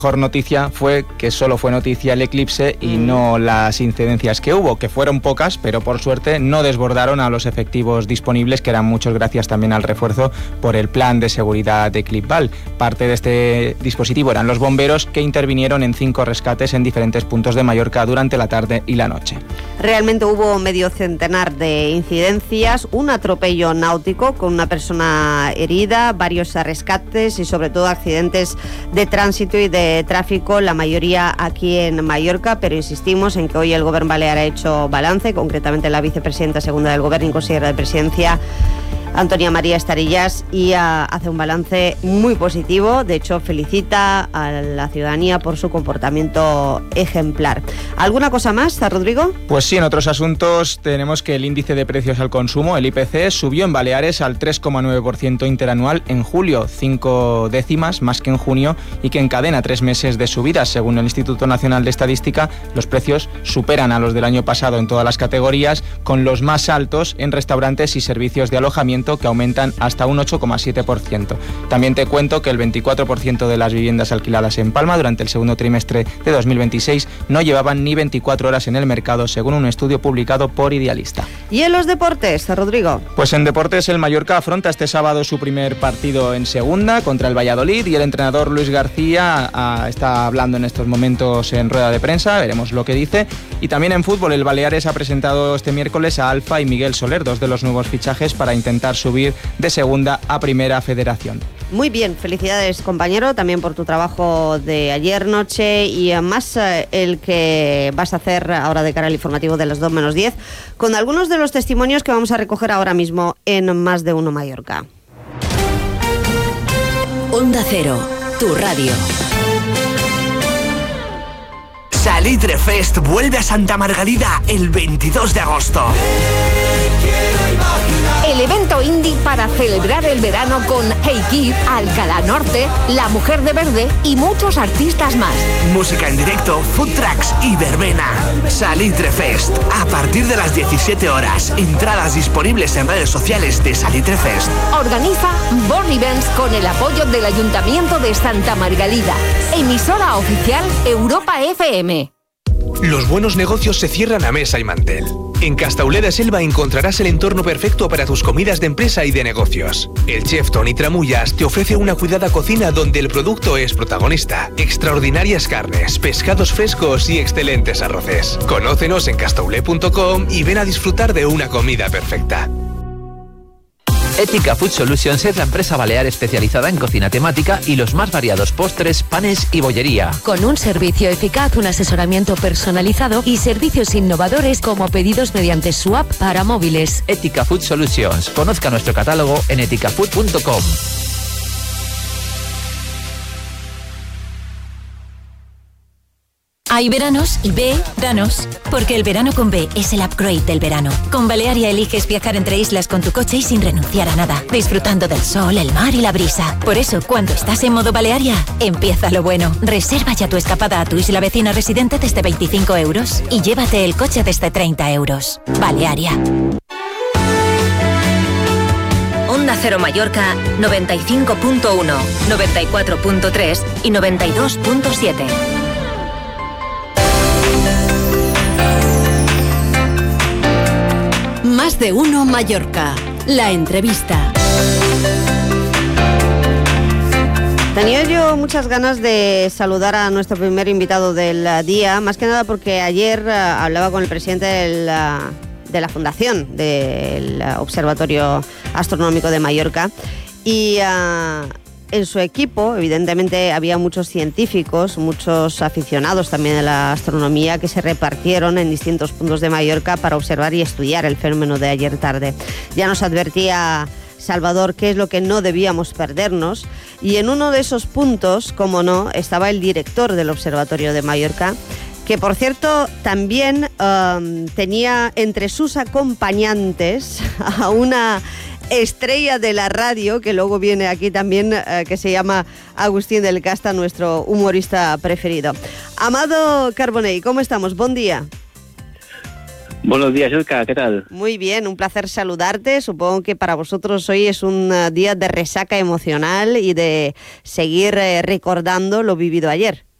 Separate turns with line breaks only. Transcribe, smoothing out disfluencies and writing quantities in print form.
mejor noticia fue que solo fue noticia el eclipse y no las incidencias que hubo, que fueron pocas, pero por suerte no desbordaron a los efectivos disponibles, que eran muchos gracias también al refuerzo por el plan de seguridad de Clipval. Parte de este dispositivo eran los bomberos, que intervinieron en 5 rescates en diferentes puntos de Mallorca durante la tarde y la noche.
Realmente hubo medio centenar de incidencias, un atropello náutico con una persona herida, varios rescates y sobre todo accidentes de tránsito y de tráfico, la mayoría aquí en Mallorca, pero insistimos en que hoy el Govern Balear ha hecho balance, concretamente la vicepresidenta segunda del Govern y consellera de Presidencia, Antonia María Estarillas, y hace un balance muy positivo. De hecho, felicita a la ciudadanía por su comportamiento ejemplar. ¿Alguna cosa más, Rodrigo?
Pues sí, en otros asuntos tenemos que el índice de precios al consumo, el IPC, subió en Baleares al 3,9% interanual en julio, 5 décimas más que en junio, y que encadena 3 meses de subidas. Según el Instituto Nacional de Estadística, los precios superan a los del año pasado en todas las categorías, con los más altos en restaurantes y servicios de alojamiento, que aumentan hasta un 8,7%. También te cuento que el 24% de las viviendas alquiladas en Palma durante el segundo trimestre de 2026 no llevaban ni 24 horas en el mercado, según un estudio publicado por Idealista.
¿Y en los deportes, Rodrigo?
Pues en deportes el Mallorca afronta este sábado su primer partido en segunda contra el Valladolid, y el entrenador Luis García está hablando en estos momentos en rueda de prensa, veremos lo que dice. Y también en fútbol el Baleares ha presentado este miércoles a Alfa y Miguel Soler, 2 de los nuevos fichajes para intentar subir de segunda a primera federación.
Muy bien, felicidades compañero, también por tu trabajo de ayer noche y más el que vas a hacer ahora de cara al informativo de las 2 menos 10, con algunos de los testimonios que vamos a recoger ahora mismo en Más de Uno Mallorca.
Onda Cero, tu radio.
Salitre Fest vuelve a Santa Margalida el 22 de agosto.
El evento indie para celebrar el verano con Hey Kid, Alcalá Norte, La Mujer de Verde y muchos artistas más.
Música en directo, food trucks y verbena. Salitre Fest, a partir de las 17 horas. Entradas disponibles en redes sociales de Salitre Fest.
Organiza Born Events con el apoyo del Ayuntamiento de Santa Margalida. Emisora oficial Europa FM.
Los buenos negocios se cierran a mesa y mantel. En Castauleda Selva encontrarás el entorno perfecto para tus comidas de empresa y de negocios. El chef Toni Tramullas te ofrece una cuidada cocina donde el producto es protagonista. Extraordinarias carnes, pescados frescos y excelentes arroces. Conócenos en castaule.com y ven a disfrutar de una comida perfecta.
Ética Food Solutions es la empresa balear especializada en cocina temática y los más variados postres, panes y bollería.
Con un servicio eficaz, un asesoramiento personalizado y servicios innovadores como pedidos mediante swap para móviles.
Ética Food Solutions. Conozca nuestro catálogo en eticafood.com.
Hay veranos y veranos, porque el verano con B es el upgrade del verano. Con Balearia eliges viajar entre islas con tu coche y sin renunciar a nada, disfrutando del sol, el mar y la brisa. Por eso, cuando estás en modo Balearia, empieza lo bueno. Reserva ya tu escapada a tu isla vecina residente desde 25 € y llévate el coche desde 30 €. Balearia.
Onda Cero Mallorca 95.1, 94.3 y 92.7. Más de Uno Mallorca, la entrevista.
Tenía yo muchas ganas de saludar a nuestro primer invitado del día, más que nada porque ayer hablaba con el presidente de la fundación del Observatorio Astronómico de Mallorca y en su equipo, evidentemente, había muchos científicos, muchos aficionados también a la astronomía que se repartieron en distintos puntos de Mallorca para observar y estudiar el fenómeno de ayer tarde. Ya nos advertía Salvador qué es lo que no debíamos perdernos, y en uno de esos puntos, como no, estaba el director del Observatorio de Mallorca, que por cierto también tenía entre sus acompañantes a una estrella de la radio, que luego viene aquí también, que se llama Agustín del Casta, nuestro humorista preferido. Amado Carbonell, ¿cómo estamos? Buen día.
Buenos días, Elka, ¿qué tal?
Muy bien, un placer saludarte. Supongo que para vosotros hoy es un día de resaca emocional y de seguir recordando lo vivido ayer.